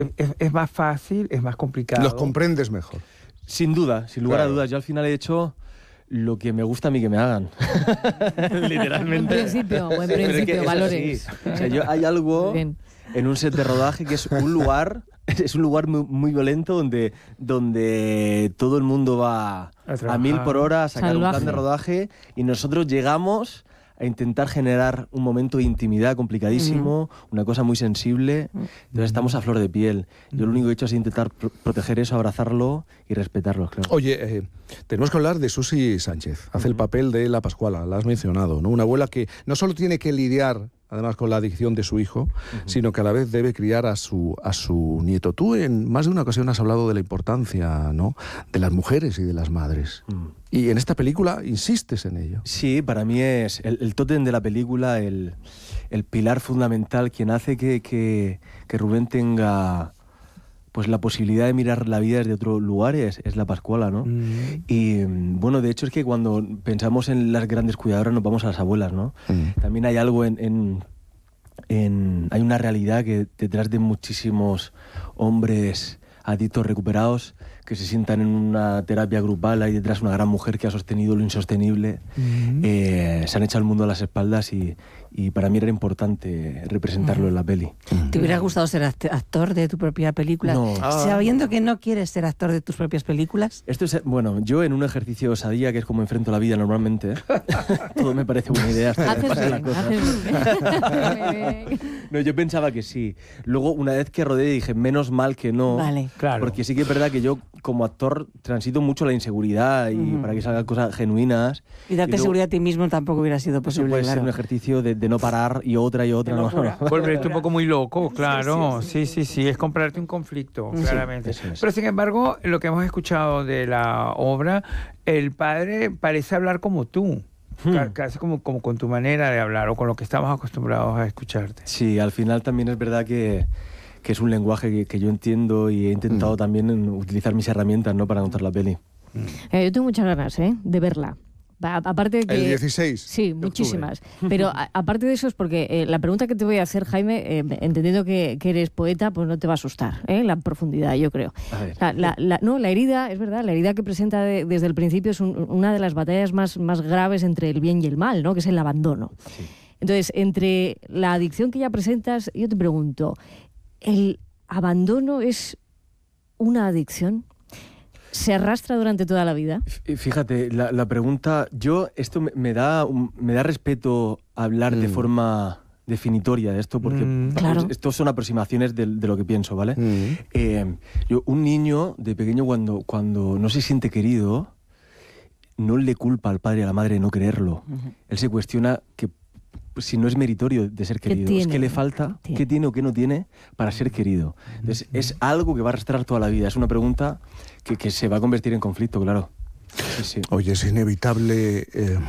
es más fácil, es más complicado. Los comprendes mejor. Sin duda, sin lugar a dudas. Yo al final he hecho lo que me gusta a mí que me hagan. Literalmente. Buen principio, valores. O sea, hay algo en un set de rodaje que es un lugar muy, muy violento donde todo el mundo va a 1000 por hora a sacar un plan de rodaje y nosotros llegamos a intentar generar un momento de intimidad complicadísimo, una cosa muy sensible. Entonces estamos a flor de piel. Yo lo único que he hecho es intentar proteger eso, abrazarlo y respetarlo, claro. Oye, tenemos que hablar de Susi Sánchez. Hace el papel de la Pascuala, la has mencionado, ¿no? Una abuela que no solo tiene que lidiar, además, con la adicción de su hijo, sino que a la vez debe criar a su nieto. Tú en más de una ocasión has hablado de la importancia, ¿no?, de las mujeres y de las madres. Y en esta película insistes en ello. Sí, para mí es el tótem de la película, el pilar fundamental, quien hace que Rubén tenga pues la posibilidad de mirar la vida desde otro lugar es la Pascuala, ¿no? Y bueno, de hecho es que cuando pensamos en las grandes cuidadoras nos vamos a las abuelas, ¿no? También hay algo hay una realidad que detrás de muchísimos hombres adictos recuperados que se sientan en una terapia grupal, hay detrás una gran mujer que ha sostenido lo insostenible, se han echado el mundo a las espaldas y para mí era importante representarlo en la peli. ¿Te hubiera gustado ser actor de tu propia película? No. Sabiendo que no quieres ser actor de tus propias películas. Esto es, bueno, yo en un ejercicio de osadía, que es como enfrento la vida normalmente, todo me parece buena idea hasta que pasen las cosas. No, yo pensaba que sí. Luego, una vez que rodé, dije, menos mal que no. Vale. Claro. Porque sí que es verdad que yo, como actor, transito mucho la inseguridad y para que salgan cosas genuinas. Y darte seguridad a ti mismo tampoco hubiera sido posible, puede claro. ser un ejercicio de no parar y otra. No. Volverte un poco muy loco, claro. Sí, es comprarte un conflicto, claramente. Eso es. Pero sin embargo, lo que hemos escuchado de la obra, el padre parece hablar como tú. Casi como con tu manera de hablar o con lo que estamos acostumbrados a escucharte. Sí, al final también es verdad que es un lenguaje que yo entiendo y he intentado también utilizar mis herramientas, ¿no?, para contar la peli. Yo tengo muchas ganas de verla. Aparte de que, el 16. Sí, muchísimas. Pero aparte de eso es porque la pregunta que te voy a hacer, Jaime, entendiendo que eres poeta, pues no te va a asustar, la profundidad, yo creo. La herida, es verdad, la herida que presenta desde el principio es una de las batallas más graves entre el bien y el mal, ¿no?, que es el abandono. Sí. Entonces, entre la adicción que ya presentas, yo te pregunto, ¿el abandono es una adicción? ¿Se arrastra durante toda la vida? Fíjate, la pregunta... Esto me da respeto hablar de forma definitoria de esto, porque claro, esto son aproximaciones de lo que pienso, ¿vale? Un niño de pequeño cuando no se siente querido, no le culpa al padre y a la madre de no quererlo. Él se cuestiona que si no es meritorio de ser querido, es que le falta, qué tiene o qué no tiene para ser querido. Entonces, es algo que va a arrastrar toda la vida. Es una pregunta que se va a convertir en conflicto, claro. Sí. Oye, es inevitable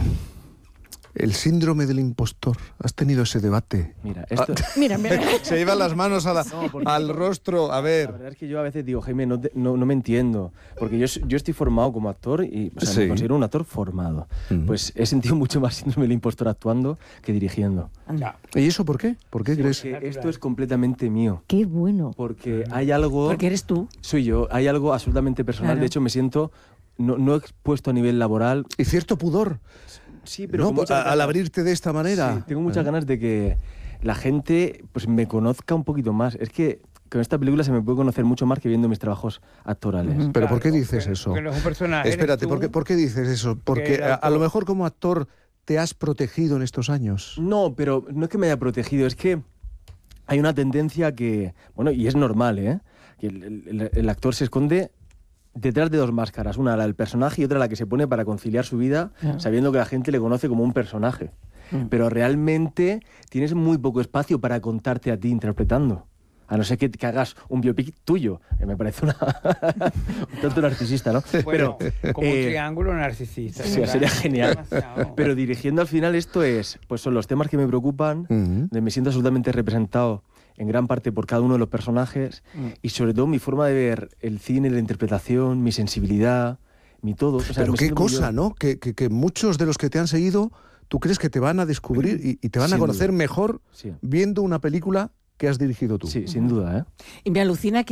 el síndrome del impostor. ¿Has tenido ese debate? Mira. Se llevan las manos al rostro. A ver. La verdad es que yo a veces digo, Jaime, no me entiendo. Porque yo estoy formado como actor y me considero un actor formado. Pues he sentido mucho más síndrome del impostor actuando que dirigiendo. ¿Y eso por qué? ¿Por qué crees? Porque esto es completamente mío. ¡Qué bueno! Porque hay algo... Porque eres tú. Soy yo. Hay algo absolutamente personal. Claro. De hecho, me siento no expuesto a nivel laboral. Y cierto pudor. Sí, pero no, al abrirte de esta manera. Sí, tengo muchas ganas de que la gente pues me conozca un poquito más. Es que con esta película se me puede conocer mucho más que viendo mis trabajos actorales. ¿Pero claro, por qué dices eso? Porque no es un personaje. Espérate, ¿por qué dices eso? Porque a lo mejor como actor te has protegido en estos años. No, pero no es que me haya protegido, es que hay una tendencia que, bueno, y es normal, que el actor se esconde detrás de dos máscaras, una la del personaje y otra la que se pone para conciliar su vida, sabiendo que la gente le conoce como un personaje. Pero realmente tienes muy poco espacio para contarte a ti interpretando. A no ser que hagas un biopic tuyo, que me parece un tanto narcisista, ¿no? Bueno, como un triángulo narcisista. Sí, sería genial. Pero dirigiendo al final esto son los temas que me preocupan, de me siento absolutamente representado en gran parte por cada uno de los personajes y sobre todo mi forma de ver el cine, la interpretación, mi sensibilidad, mi todo. O sea, pero qué cosa, ¿no? Que muchos de los que te han seguido, tú crees que te van a descubrir y te van a conocer mejor viendo una película que has dirigido tú. Sí, sin duda, ¿eh? Y me alucina